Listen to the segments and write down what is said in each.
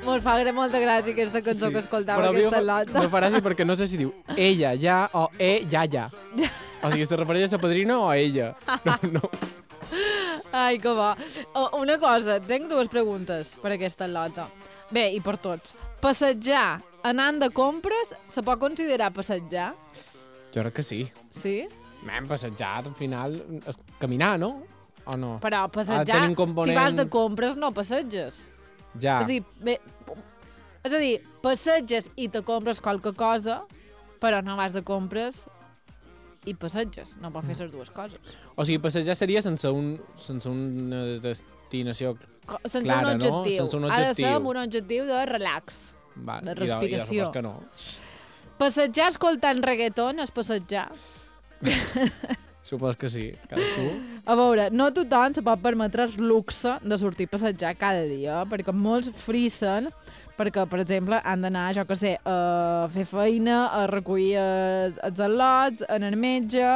Mos fa molta gràcia aquesta cançó que escoltava Però aquesta lota. me fa gràcia perquè no sé si diu ella, ja, o ja. O sigui, se refereix a sa padrina o a ella. No. Ai, que bo. Una cosa, tinc dues preguntes per aquesta lota. Bé, i per tots. Passejar anant de compres se pot considerar passejar? Jo crec que sí. Sí? Hem passejar, al final, és caminar, no? O no? Però passejar, tenir un component... si vas de compres no passeges. Ja. És a dir, passeges i te compres qualque cosa, però no vas de compres i passeges. No pots fer les dues coses. O sigui, passejar seria sense una destinació Sense clara, un objectiu. no? Sense un Ha de ser objectiu. amb un objectiu de relax, Va, de respiració. I que no. Passejar escoltant reggaeton és passejar. Supos que sí, cadascú. A veure, no tothom se pot permetre el luxe de sortir a passejar cada dia, perquè molts frissen, perquè, per exemple, han d'anar, jo què sé, a fer feina, a recollir els al·lots, a anar al metge...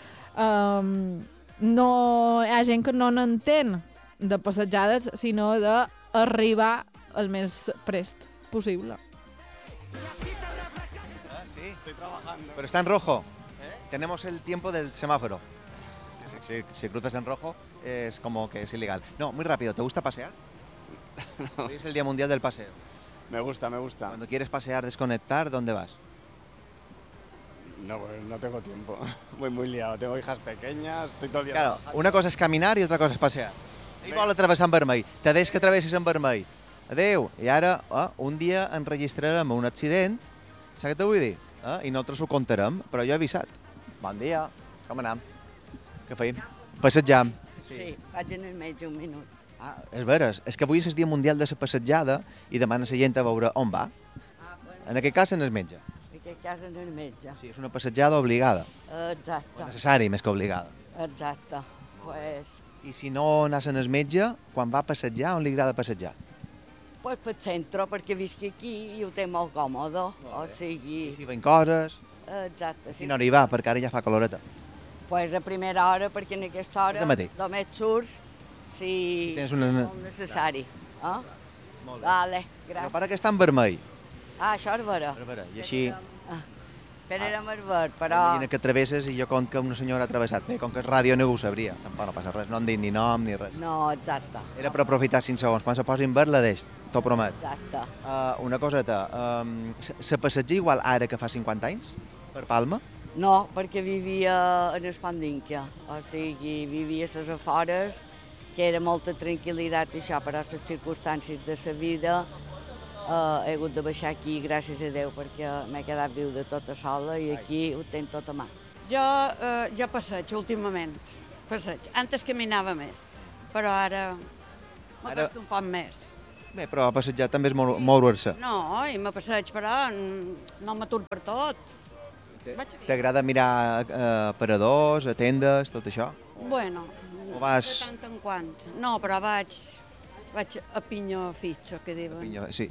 No, hi ha gent que no n'entén de passejades, sinó d'arribar el més prest possible. Sí, estoy trabajando. Pero está en rojo. Tenemos el tiempo del semáforo. Es que si cruzas en rojo es como que es ilegal. No, muy rápido. ¿Te gusta pasear? No. Hoy es el Día Mundial del Paseo. Me gusta. Cuando quieres pasear, desconectar, ¿dónde vas? No, pues no tengo tiempo. Voy muy liado. Tengo hijas pequeñas, estoy todo el día Claro, trabajando. una cosa és caminar i otra cosa és passear. Ell vol atravessar en vermell. Te deix que travessis en vermell. Adéu. I ara, un dia enregistrarem un accident, saps què te vull dir? I nosaltres ho contarem, però jo he avisat. Bon dia, com anem? Què feim? Passejam. Sí, vaig en el metge un minut. És veres, és que avui és el Dia Mundial de la Passejada i demana la gent a veure on va. En aquest cas, en el metge. En aquest cas en el metge. Sí, és una passejada obligada. Exacte. Necessari, més que obligada. Exacte. Pues I si no anàs en el metge, quan va a passejar, on li agrada passejar? pel centre, perquè visc aquí i ho té molt còmode. O sigui... Si ven coses... Exacte, sí. Quina hora hi va? Perquè ara ja fa caloreta. Pues a primera hora, perquè en aquesta hora només surts si tens és molt necessari. Molt bé. Vale, gràcies. Però para que està en vermell. Això és vera. I així... Però era més verd, però... Imagina que travesses i jo conto que una senyora ha travessat. Bé, com que és ràdio ningú ho sabria. Tampoc no passa res, no han dit ni nom ni res. No, exacte. Era per aprofitar 5 segons. Quan se posin verd la deix, t'ho promet. Exacte. Una coseta, se passeja igual ara que fa 50 anys? Per Palma? No, perquè vivia en Espandinca, o sigui, vivia a les afores, que era molta tranquil·litat i això, però les circumstàncies de la vida he hagut de baixar aquí, gràcies a Déu, perquè m'he quedat viuda tota sola i aquí ho tenc tot a mà. Jo passeig últimament, passeig. Antes caminava més, però ara m'acosta un poc més. Bé, però passejar també és moure-se. No, i me passeig, però no m'atur per tot. T'agrada mirar aparadors, tendes, tot això? Bueno, O vas... de tant en quant. No, però vaig a pinyo fitxo, que diuen. Sí.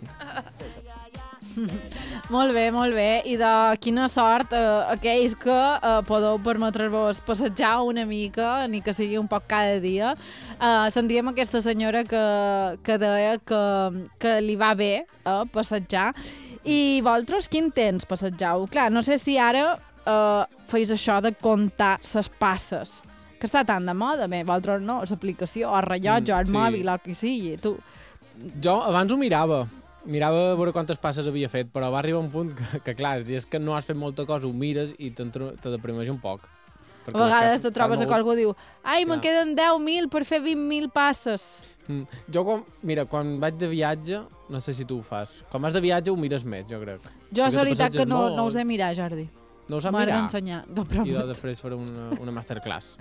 Molt bé. I de quina sort aquells que podeu permetre-vos passejar una mica, ni que sigui un poc cada dia. Sentíem aquesta senyora que deia que li va bé passejar. I vosaltres quin temps passegeu? Clar, no sé si ara feis això de comptar ses passes, que està tan de moda. Bé, vosaltres no, l'aplicació, el rellotge, el mòbil, o qui sigui. Tu... Jo abans ho mirava a veure quantes passes havia fet, però va arribar un punt que clar, és que no has fet molta cosa, ho mires i te deprimeix un poc. A vegades te trobes que algú diu ai, me'n queden 10.000 per fer 20.000 passes. Jo, quan vaig de viatge, no sé si tu ho fas, quan vas de viatge ho mires més, jo crec. Jo, és veritat que no ho sé mirar, Jordi. No ho sap mirar? M'ha d'ensenyar. I després faré una masterclass.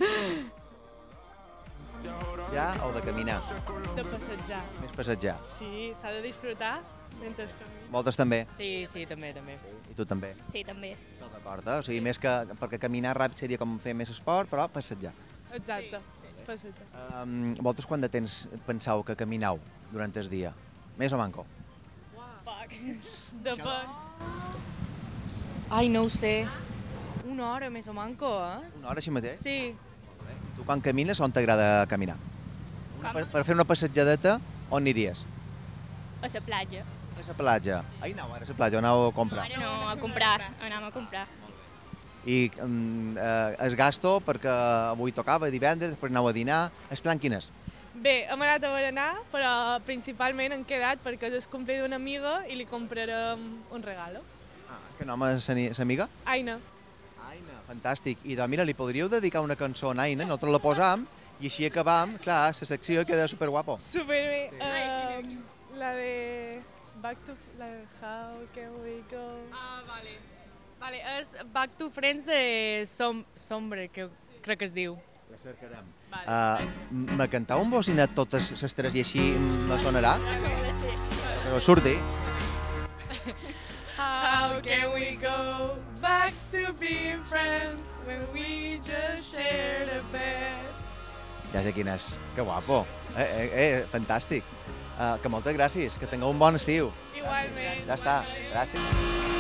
Ja o de caminar? De passejar. Més passejar. Sí, s'ha de disfrutar mentre camina. Moltes també? Sí, també. I tu també? Sí, també. Tot d'acord, O sigui, més que... Perquè caminar ràpid seria com fer més esport, però passejar. Exacte, passejar. Vosaltres quant de temps penseu que camineu durant el dia? Més o manco? Poc. De poc. Ai, no ho sé. Una hora més o manco, Una hora així mateix? Sí. Tu quan camines, on t'agrada caminar? Per fer una passejadeta, on aniries? A la platja. A la platja. Ahir anau, ara a la platja, anau a comprar. Ara no, a comprar, anàvem a comprar. I es gasto perquè avui tocava divendres, després anau a dinar. El plan quin és? Bé, hem anat a berenar, però principalment hem quedat perquè és el complet d'una amiga i li comprarem un regalo. Que nom és l'amiga? Aina. Aina, fantàstic. I doncs mira, li podríeu dedicar una cançó a Aina, nosaltres la posam i així acabam, clar, la secció queda superguapo. Superbé. La de... La de How Can We Go... Vale. Vale, és Back to Friends de Sombre, que crec que es diu. La cercarem. Me cantau un bocinet totes les tres i així me sonarà? Però surti. How can we go back to being friends when we just shared a bed? Ja sé quin és. Que guapo. Fantàstic. Que moltes gràcies, que tingueu un bon estiu. Igualment. Ja està. Gràcies.